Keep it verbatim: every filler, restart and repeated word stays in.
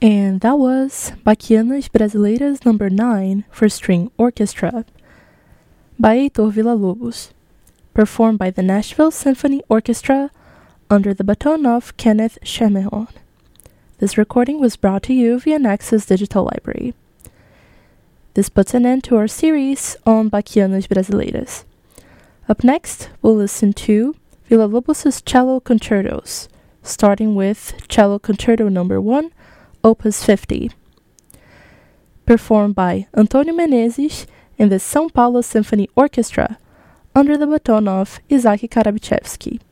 And that was Baquianas Brasileiras number nine for String Orchestra by Heitor Villa-Lobos, performed by the Nashville Symphony Orchestra under the baton of Kenneth Schermerhorn. This recording was brought to you via Nexus Digital Library. This puts an end to our series on Baquianas Brasileiras. Up next, we'll listen to Villa-Lobos' cello concertos, starting with Cello Concerto number one, Opus fifty, performed by Antônio Menezes and the São Paulo Symphony Orchestra under the baton of Isaac Karabichevsky.